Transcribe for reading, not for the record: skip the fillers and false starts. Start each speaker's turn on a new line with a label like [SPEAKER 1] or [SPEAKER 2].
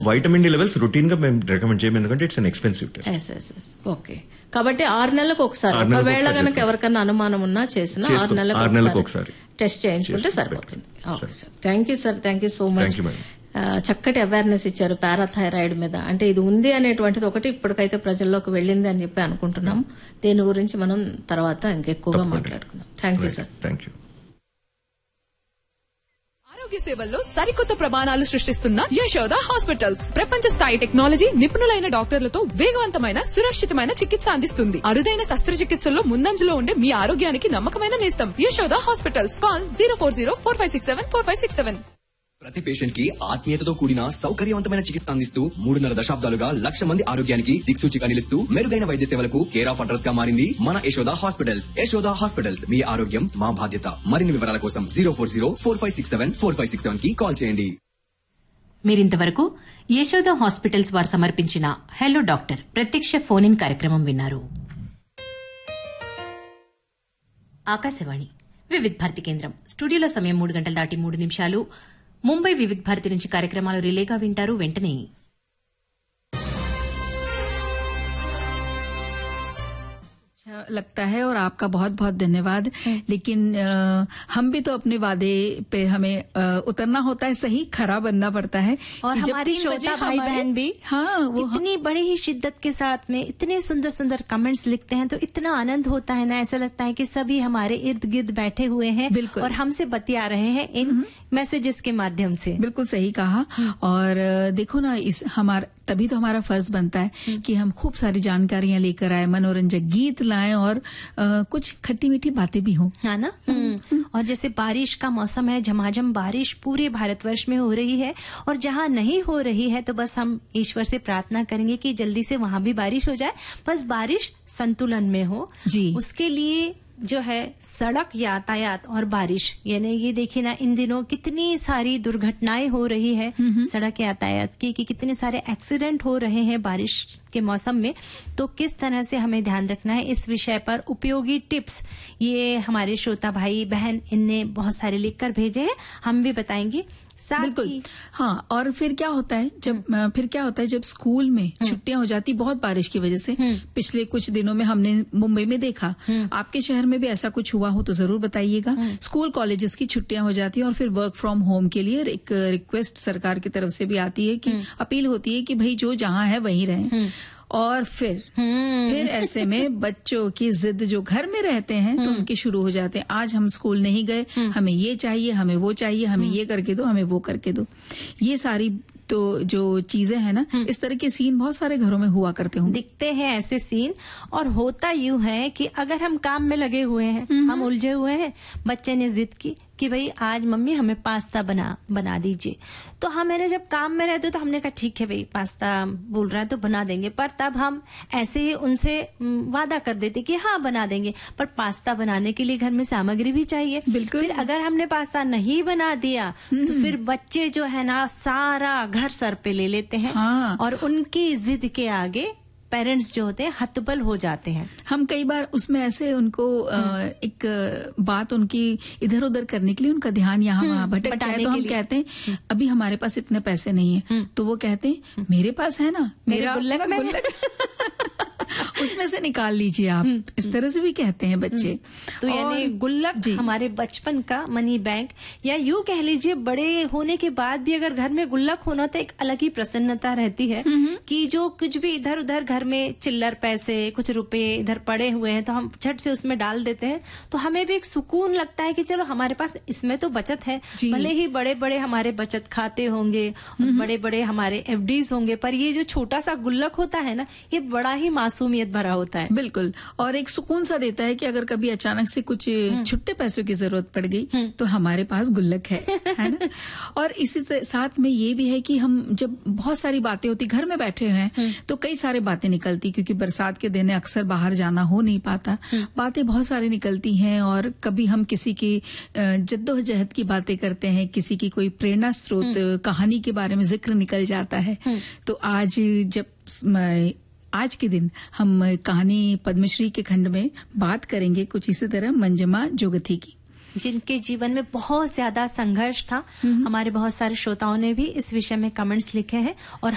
[SPEAKER 1] Vitamin D levels routine గా మేము recommend చేయము, ఎందుకంటే it's an expensive test.
[SPEAKER 2] Okay, కాబట్టి 6 నెలలకు ఒకసారి, ఒకవేళ కనుక ఎవరికన్నా అనుమానం ఉన్నా చేసిన 6 నెలలకు ఒకసారి టెస్ట్ చేయించుకుంటే సరిపోతుంది. Okay sir, thank you sir, thank you so much. చక్కటి అవేర్నెస్ ఇచ్చారు పారాథైరాయిడ్ మీద. అంటే ఇది ఉంది అనేటువంటిది ఒకటి ఇప్పటికైతే ప్రజల్లోకి వెళ్ళింది అని చెప్పి అనుకుంటున్నాం. దీని గురించి మనం తర్వాత ఇంకెక్కువగా మాట్లాడుకుందాం. Thank you sir.
[SPEAKER 1] Thank you.
[SPEAKER 3] ఆరోగ్య సేవల్లో సరికొత్త ప్రమాణాలు సృష్టిస్తున్న యశోద హాస్పిటల్స్ ప్రపంచ స్థాయి టెక్నాలజీ, నిపుణులైన డాక్టర్లతో వేగవంతమైన సురక్షితమైన చికిత్స అందిస్తుంది. అరుదైన శస్త్రచికిత్సల్లో ముందంజలో ఉండే మీ ఆరోగ్యానికి నమ్మకమైన నేస్తం యశోద హాస్పిటల్స్. కాల్ 04045674567.
[SPEAKER 4] ప్రతి పేషెంట్ కి ఆత్మీయతతో కూడిన సౌకర్యవంతమైన చికిత్స అందిస్తూ 3.5 దశాబ్దాలుగా 1,00,000 మంది ఆరోగ్యానికి దిక్సూచిగా నిలుస్తూ మెరుగైన వైద్య సేవలకు కేర్ ఆఫ్ అడ్రస్ గా మారింది మన యశోద హాస్పిటల్స్. యశోద హాస్పిటల్స్, మీ ఆరోగ్యం మా బాధ్యత. మరిన్ని వివరాల కోసం 04045674567 కి కాల్ చేయండి.
[SPEAKER 5] మీరింతవరకు యశోద హాస్పిటల్స్ వారు సమర్పించిన హెలో డాక్టర్ ప్రత్యక్ష ఫోన్ ఇన్ కార్యక్రమం విన్నారు. ఆకాశవాణి వివిధ్ భారతి కేంద్రం స్టూడియోలో సమయం 3 గంటలు దాటి 3 నిమిషాలు. ముంబై వివిధ్ భారతి నుంచి కార్యక్రమాలు రిలేగా వింటారు. వెంటనే
[SPEAKER 6] लगता है और आपका बहुत बहुत धन्यवाद. लेकिन हम भी तो अपने वादे पे हमें उतरना होता है, सही खरा बनना पड़ता है.
[SPEAKER 7] और हमारे श्रोता भाई बहन भी वो इतनी बड़ी ही शिद्दत के साथ में इतने सुंदर सुंदर कमेंट्स लिखते हैं, तो इतना आनंद होता है ना. ऐसा लगता है कि सभी हमारे इर्द गिर्द बैठे हुए हैं और हमसे बतिया रहे हैं इन मैसेजेस के माध्यम से.
[SPEAKER 6] बिल्कुल सही कहा. और देखो ना, इस तभी तो हमारा फर्ज बनता है कि हम खूब सारी जानकारियां लेकर आए, मनोरंजक गीत लाएं और कुछ खट्टी मीठी बातें भी हों,
[SPEAKER 7] है ना. और जैसे बारिश का मौसम है, झमाझम बारिश पूरे भारतवर्ष में हो रही है, और जहाँ नहीं हो रही है तो बस हम ईश्वर से प्रार्थना करेंगे कि जल्दी से वहां भी बारिश हो जाए. बस बारिश संतुलन में हो जी. उसके लिए जो है सड़क यातायात और बारिश, यानी ये देखिए ना, इन दिनों कितनी सारी दुर्घटनाएं हो रही है सड़क यातायात की, कि कितने सारे एक्सीडेंट हो रहे हैं बारिश के मौसम में. तो किस तरह से हमें ध्यान रखना है, इस विषय पर उपयोगी टिप्स ये हमारे श्रोता भाई बहन इनने बहुत सारे लिखकर भेजे हैं, हम भी बताएंगे.
[SPEAKER 6] बिल्कुल. हाँ, और फिर क्या होता है जब स्कूल में छुट्टियां हो जाती बहुत बारिश की वजह से. पिछले कुछ दिनों में हमने मुंबई में देखा, आपके शहर में भी ऐसा कुछ हुआ हो तो जरूर बताइएगा. स्कूल कॉलेजेस की छुट्टियां हो जाती हैं और फिर वर्क फ्रॉम होम के लिए एक रिक्वेस्ट सरकार की तरफ से भी आती है, कि अपील होती है कि भाई जो जहां है वहीं रहें. और फिर ऐसे में बच्चों की जिद, जो घर में रहते हैं तो उनके शुरू हो जाते हैं, आज हम स्कूल नहीं गए, हमें ये चाहिए, हमें वो चाहिए, हमें ये करके दो, हमें वो करके दो. ये सारी तो जो चीजें हैं ना, इस तरह के सीन बहुत सारे घरों में हुआ करते होंगे,
[SPEAKER 7] दिखते हैं ऐसे सीन. और होता यूं है कि अगर हम काम में लगे हुए हैं, हम उलझे हुए हैं, बच्चे ने जिद की कि भाई आज मम्मी हमें पास्ता बना दीजिए, तो मैंने जब काम में रहते तो हमने कहा ठीक है भाई, पास्ता बोल रहा है तो बना देंगे. पर तब हम ऐसे ही उनसे वादा कर देते कि हाँ बना देंगे, पर पास्ता बनाने के लिए घर में सामग्री भी चाहिए.
[SPEAKER 6] बिल्कुल.
[SPEAKER 7] फिर अगर हमने पास्ता नहीं बना दिया तो फिर बच्चे जो है ना सारा घर सर पे ले लेते हैं.
[SPEAKER 6] हाँ.
[SPEAKER 7] और उनकी जिद के आगे पेरेंट्स जो होते हैं हतबल हो जाते हैं.
[SPEAKER 6] हम कई बार उसमें ऐसे उनको एक बात उनकी इधर उधर करने के लिए उनका ध्यान यहाँ वहाँ भटक जाए, तो हम कहते हैं अभी हमारे पास इतने पैसे नहीं है, तो वो कहते हैं मेरे पास है ना, मेरा गुल्लक उसमें से निकाल लीजिए आप. इस तरह से भी कहते हैं बच्चे.
[SPEAKER 7] तो यानी गुल्लक हमारे बचपन का मनी बैंक, या यूं कह लीजिए बड़े होने के बाद भी अगर घर में गुल्लक होना तो एक अलग ही प्रसन्नता रहती है, कि जो कुछ भी इधर उधर घर में चिल्लर पैसे, कुछ रुपए इधर पड़े हुए हैं तो हम झट से उसमें डाल देते हैं, तो हमें भी एक सुकून लगता है कि चलो हमारे पास इसमें तो बचत है. भले ही बड़े बड़े हमारे बचत खाते होंगे, बड़े बड़े हमारे एफडीज होंगे, पर ये जो छोटा सा गुल्लक होता है ना, ये बड़ा ही मासूमियत भरा होता है.
[SPEAKER 6] बिल्कुल. और एक सुकून सा देता है कि अगर कभी अचानक से कुछ छुट्टे पैसों की जरूरत पड़ गई तो हमारे पास गुल्लक है ना. और इसी साथ में ये भी है कि हम जब बहुत सारी बातें होती घर में बैठे हुए हैं तो कई सारी बातें निकलती, क्योंकि बरसात के दिन अक्सर बाहर जाना हो नहीं पाता, बातें बहुत सारी निकलती हैं. और कभी हम किसी की जद्दोजहद की बातें करते हैं, किसी की कोई प्रेरणा स्रोत कहानी के बारे में जिक्र निकल जाता है. तो आज के दिन हम कहानी पद्मश्री के खंड में बात करेंगे कुछ इसी तरह मंजमा जोगथी की,
[SPEAKER 7] जिनके जीवन में बहुत ज्यादा संघर्ष था. हमारे बहुत सारे श्रोताओं ने भी इस विषय में कमेंट्स लिखे हैं और